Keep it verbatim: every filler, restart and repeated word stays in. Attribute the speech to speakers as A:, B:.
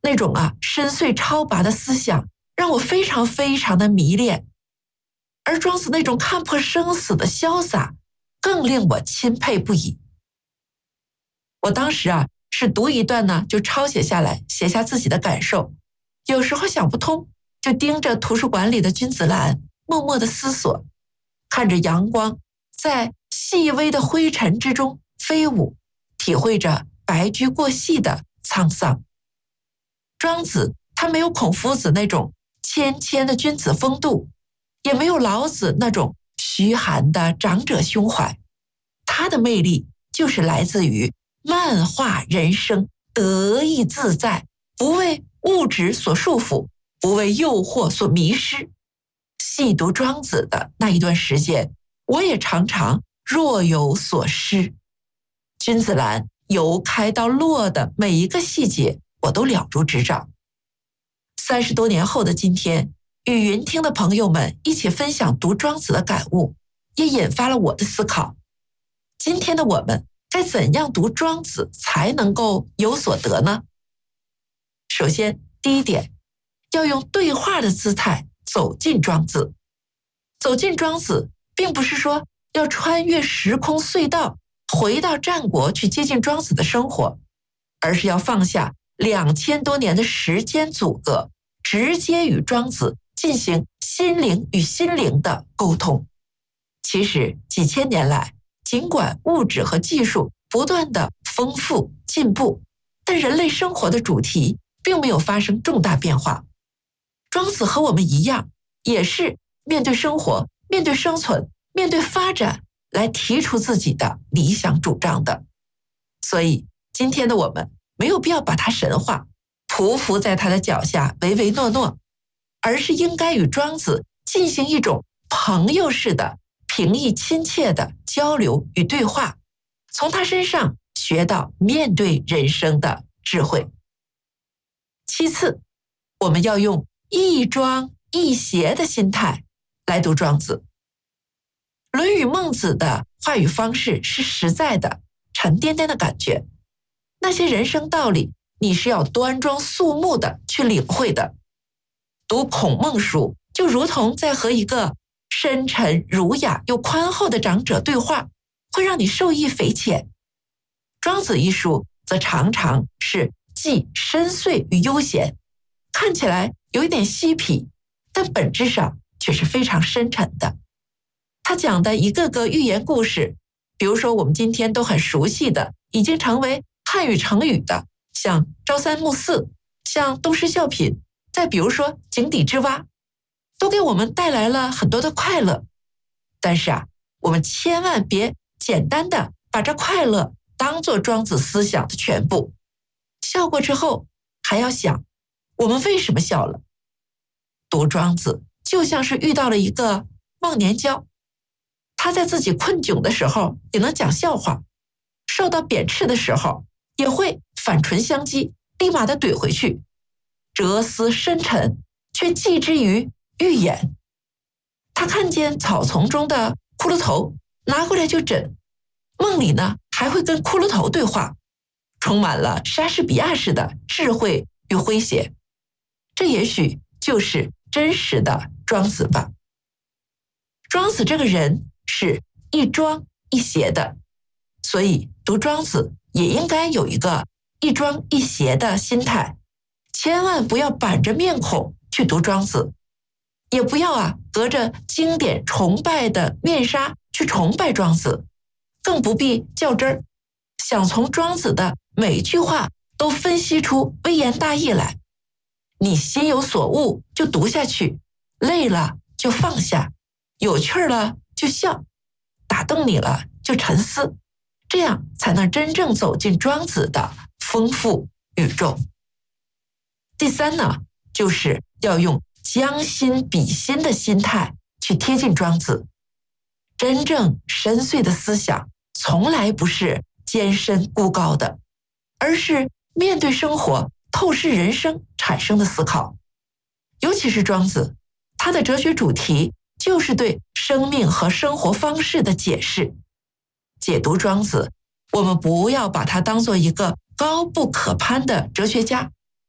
A: 那种啊深邃超拔的思想让我非常非常的迷恋，而庄子那种看破生死的潇洒更令我钦佩不已。我当时啊是读一段呢就抄写下来，写下自己的感受，有时候想不通就盯着图书馆里的君子兰默默的思索，看着阳光在细微的灰尘之中飞舞，体会着白驹过隙的沧桑。庄子他没有孔夫子那种谦谦的君子风度，也没有老子那种虚寒的长者胸怀，他的魅力就是来自于漫画人生，得意自在，不为物质所束缚，不为诱惑所迷失。细读庄子的那一段时间，我也常常若有所失。君子兰由开到落的每一个细节，我都了如指掌。三十多年后的今天，与云听的朋友们一起分享读庄子的感悟，也引发了我的思考。今天的我们该怎样读庄子才能够有所得呢？首先，第一点，要用对话的姿态走进庄子。走进庄子，并不是说要穿越时空隧道，回到战国去接近庄子的生活，而是要放下两千多年的时间阻隔，直接与庄子进行心灵与心灵的沟通。其实几千年来，尽管物质和技术不断的丰富进步，但人类生活的主题并没有发生重大变化。庄子和我们一样，也是面对生活、面对生存、面对发展来提出自己的理想主张的。所以今天的我们没有必要把他神化，匍匐在他的脚下唯唯诺诺，而是应该与庄子进行一种朋友式的平易亲切的交流与对话，从他身上学到面对人生的智慧。其次，我们要用一庄一谐的心态来读庄子。论语孟子的话语方式是实在的、沉甸甸的感觉，那些人生道理你是要端庄肃穆的去领会的。读孔孟书就如同在和一个深沉儒雅又宽厚的长者对话，会让你受益匪浅。庄子一书则常常是既深邃与悠闲，看起来有一点嬉皮，但本质上却是非常深沉的。他讲的一个个寓言故事，比如说我们今天都很熟悉的，已经成为汉语成语的，像朝三暮四，像东施效颦，再比如说井底之蛙，都给我们带来了很多的快乐。但是啊，我们千万别简单的把这快乐当作庄子思想的全部，笑过之后还要想我们为什么笑了。读庄子就像是遇到了一个忘年交，他在自己困窘的时候也能讲笑话，受到贬斥的时候也会反唇相讥，立马的怼回去，哲思深沉，却寄之于寓言。他看见草丛中的骷髅头，拿过来就枕，梦里呢还会跟骷髅头对话，充满了莎士比亚式的智慧与诙谐。这也许就是真实的庄子吧。庄子这个人是一庄一谐的，所以读庄子也应该有一个一庄一谐的心态，千万不要板着面孔去读庄子，也不要啊隔着经典崇拜的面纱去崇拜庄子，更不必较真儿，想从庄子的每一句话都分析出微言大义来。你心有所悟就读下去，累了就放下，有趣了就笑，打动你了就沉思，这样才能真正走进庄子的丰富宇宙。第三呢，就是要用将心比心的心态去贴近庄子。真正深邃的思想从来不是艰深孤高的，而是面对生活、透视人生产生的思考。尤其是庄子，他的哲学主题就是对生命和生活方式的解释。解读庄子，我们不要把他当做一个高不可攀的哲学家，